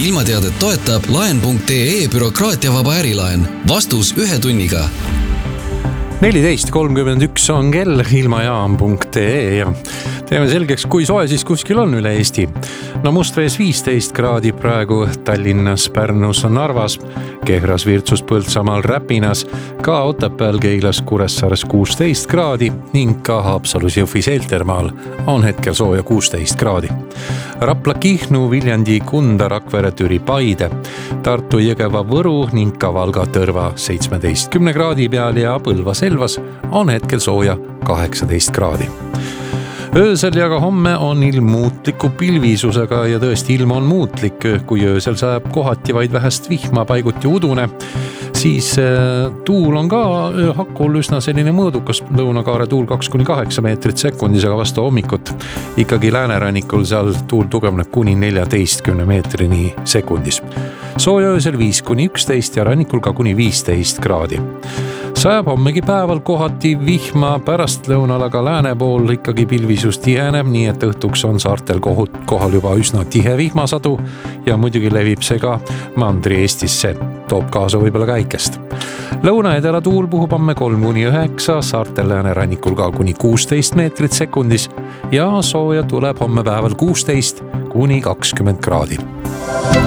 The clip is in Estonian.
ilmateadet toetab laen.ee bürokraatiavaba ärilaen. Vastus 1 tunniga. 14.31 on kell ilmajaam.ee ja teeme selgeks, kui soe siis kuskil on üle Eesti. No Mustvees 15 kraadi praegu, Tallinnas, Pärnus, Narvas, Kehras, Virtsus, Põltsamaal, Räpinas, ka Otepääl, Keilas, Kuressaares 16 kraadi ning ka Haapsalus, Jõhvis, Heltermaal on hetkel sooja 16 kraadi. Rapla, Kihnu, Viljandi, Kunda, Rakvere, Türi, Paide, Tartu, Jõgeva, Võru ning ka Valga, Tõrva 17 kraadi peal ja Põlva, Selvas on hetkel sooja 18 kraadi. Öösel ja ka homme on ilm muutliku pilvisusega ja tõesti ilm on muutlik, kui öösel sajab kohati vaid vähest vihma, paiguti udune, siis tuul on ka hakkul üsna selline mõõdukas, lõunakaare tuul 2-8 meetrit sekundis, aga vastu hommikut ikkagi läänerannikul seal tuul tugevneb kuni 14 meetrini sekundis. Sooja öösel 5-11 ja rannikul ka kuni 15 kraadi. Sajab hommegi päeval kohati vihma, pärast lõunal aga lääne pool ikkagi pilvisus tiheneb, nii et õhtuks on saartel kohal juba üsna tihe vihmasadu ja muidugi levib see ka Mandri-Eestisse, toob kaasa võib-olla käikest. Lõuna-edela tuul puhub homme 3-9, saartel läänerannikul ka kuni 16 meetrit sekundis ja sooja tuleb homme päeval 16-20 kraadi.